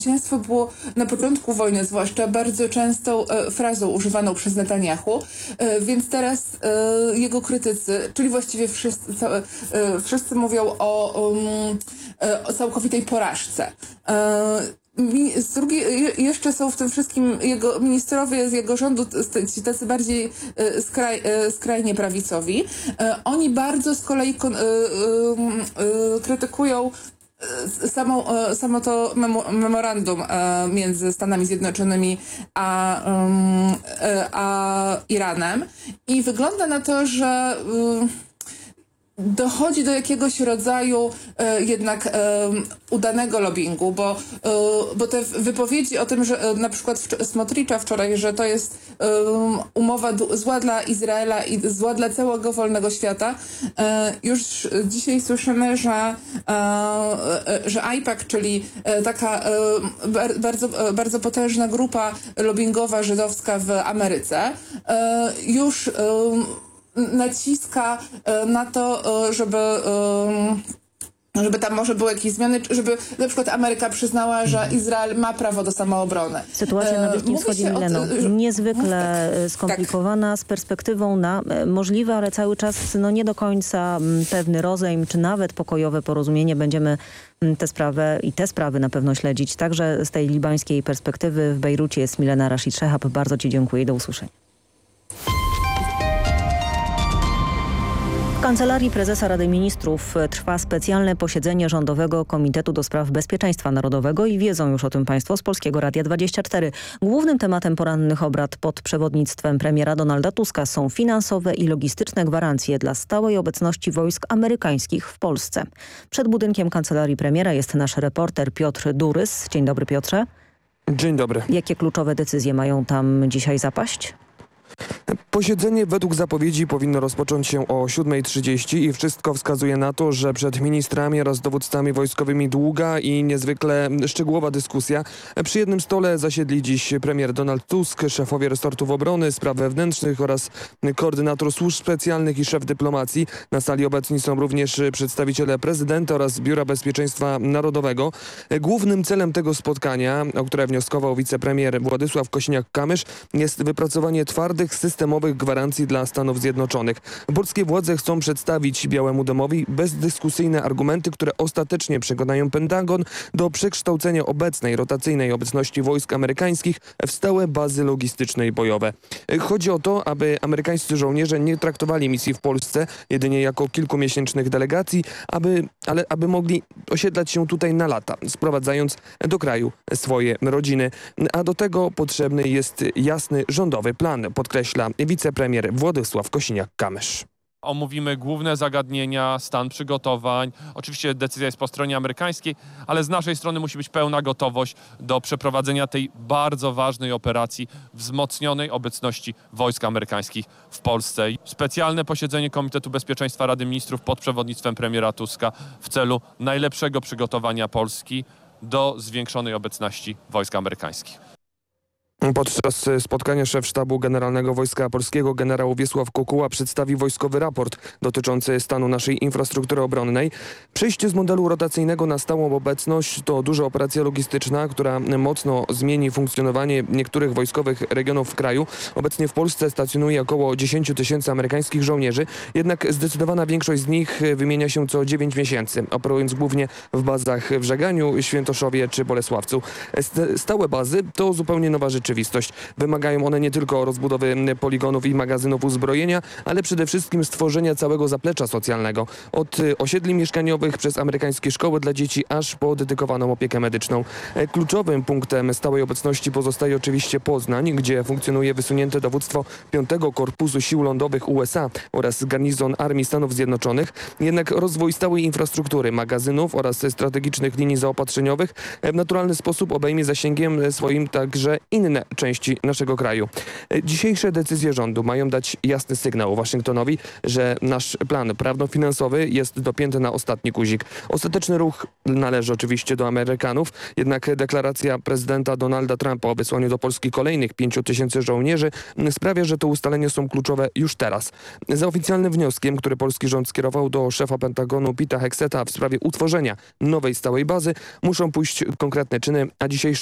Zwycięstwo było na początku wojny zwłaszcza bardzo częstą frazą używaną przez Netanyahu, więc teraz jego krytycy, czyli właściwie wszyscy mówią o całkowitej porażce. Z drugiej jeszcze są w tym wszystkim jego ministrowie z jego rządu, ci tacy bardziej skrajnie prawicowi. Oni bardzo z kolei krytykują samo to memorandum między Stanami Zjednoczonymi a Iranem i wygląda na to, że dochodzi do jakiegoś rodzaju jednak udanego lobbingu, bo te wypowiedzi o tym, że na przykład Smotricza wczoraj, że to jest umowa zła dla Izraela i zła dla całego wolnego świata, już dzisiaj słyszymy, że AIPAC, czyli taka bardzo potężna grupa lobbingowa żydowska w Ameryce, już naciska na to, żeby tam może były jakieś zmiany, żeby na przykład Ameryka przyznała, że Izrael ma prawo do samoobrony. Sytuacja na Bliskim Wschodzie, Mileno, niezwykle skomplikowana, z perspektywą na możliwe, ale cały czas nie do końca pewny rozejm, czy nawet pokojowe porozumienie. Będziemy te sprawy na pewno śledzić. Także z tej libańskiej perspektywy w Bejrucie jest Milena Rashid Shehab. Bardzo Ci dziękuję i do usłyszenia. W Kancelarii Prezesa Rady Ministrów trwa specjalne posiedzenie Rządowego Komitetu do Spraw Bezpieczeństwa Narodowego i wiedzą już o tym Państwo z Polskiego Radia 24. Głównym tematem porannych obrad pod przewodnictwem premiera Donalda Tuska są finansowe i logistyczne gwarancje dla stałej obecności wojsk amerykańskich w Polsce. Przed budynkiem Kancelarii Premiera jest nasz reporter Piotr Durys. Dzień dobry, Piotrze. Dzień dobry. Jakie kluczowe decyzje mają tam dzisiaj zapaść? Posiedzenie według zapowiedzi powinno rozpocząć się o 7:30 i wszystko wskazuje na to, że przed ministrami oraz dowódcami wojskowymi długa i niezwykle szczegółowa dyskusja. Przy jednym stole zasiedli dziś premier Donald Tusk, szefowie resortów obrony, spraw wewnętrznych oraz koordynator służb specjalnych i szef dyplomacji. Na sali obecni są również przedstawiciele prezydenta oraz Biura Bezpieczeństwa Narodowego. Głównym celem tego spotkania, o które wnioskował wicepremier Władysław Kosiniak-Kamysz, jest wypracowanie twardych, systemowych gwarancji dla Stanów Zjednoczonych. Polskie władze chcą przedstawić Białemu Domowi bezdyskusyjne argumenty, które ostatecznie przekonają Pentagon do przekształcenia obecnej rotacyjnej obecności wojsk amerykańskich w stałe bazy logistyczne i bojowe. Chodzi o to, aby amerykańscy żołnierze nie traktowali misji w Polsce jedynie jako kilkumiesięcznych delegacji, aby mogli osiedlać się tutaj na lata, sprowadzając do kraju swoje rodziny. A do tego potrzebny jest jasny rządowy plan, podkreśla wicepremier Władysław Kosiniak-Kamysz. Omówimy główne zagadnienia, stan przygotowań. Oczywiście decyzja jest po stronie amerykańskiej, ale z naszej strony musi być pełna gotowość do przeprowadzenia tej bardzo ważnej operacji wzmocnionej obecności wojsk amerykańskich w Polsce. Specjalne posiedzenie Komitetu Bezpieczeństwa Rady Ministrów pod przewodnictwem premiera Tuska w celu najlepszego przygotowania Polski do zwiększonej obecności wojsk amerykańskich. Podczas spotkania szef Sztabu Generalnego Wojska Polskiego generał Wiesław Kukuła przedstawi wojskowy raport dotyczący stanu naszej infrastruktury obronnej. Przejście z modelu rotacyjnego na stałą obecność to duża operacja logistyczna, która mocno zmieni funkcjonowanie niektórych wojskowych regionów w kraju. Obecnie w Polsce stacjonuje około 10 000 amerykańskich żołnierzy, jednak zdecydowana większość z nich wymienia się co 9 miesięcy, operując głównie w bazach w Żeganiu, Świętoszowie czy Bolesławcu. Stałe bazy to zupełnie nowa rzeczywistość. Wymagają one nie tylko rozbudowy poligonów i magazynów uzbrojenia, ale przede wszystkim stworzenia całego zaplecza socjalnego. Od osiedli mieszkaniowych przez amerykańskie szkoły dla dzieci, aż po dedykowaną opiekę medyczną. Kluczowym punktem stałej obecności pozostaje oczywiście Poznań, gdzie funkcjonuje wysunięte dowództwo 5. Korpusu Sił Lądowych USA oraz garnizon Armii Stanów Zjednoczonych. Jednak rozwój stałej infrastruktury, magazynów oraz strategicznych linii zaopatrzeniowych w naturalny sposób obejmie zasięgiem swoim także inne inne części naszego kraju. Dzisiejsze decyzje rządu mają dać jasny sygnał Waszyngtonowi, że nasz plan prawno-finansowy jest dopięty na ostatni guzik. Ostateczny ruch należy oczywiście do Amerykanów, jednak deklaracja prezydenta Donalda Trumpa o wysłaniu do Polski kolejnych 5 000 żołnierzy sprawia, że te ustalenia są kluczowe już teraz. Za oficjalnym wnioskiem, który polski rząd skierował do szefa Pentagonu Pita Hegseta w sprawie utworzenia nowej stałej bazy, muszą pójść konkretne czyny, a dzisiejszy